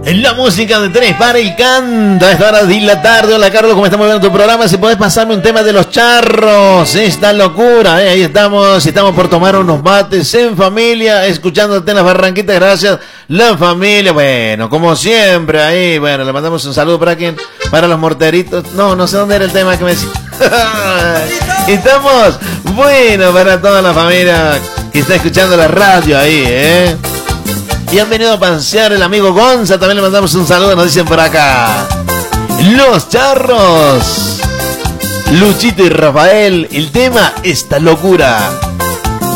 La música de Tres para el canto. A esta hora de la tarde. Hola Carlos, ¿cómo estamos viendo tu programa? Si podés pasarme un tema de los charros. Esta locura, ahí estamos. Estamos por tomar unos mates en familia, escuchándote en las Barranquitas. Gracias, la familia. Bueno, como siempre, ahí. Bueno, le mandamos un saludo para quien, para los morteritos. No sé dónde era el tema que me decía. Estamos, bueno, para toda la familia que está escuchando la radio ahí, Y han venido a pasear el amigo Gonza. También le mandamos un saludo, nos dicen por acá. Los charros. Luchito y Rafael. El tema, esta locura.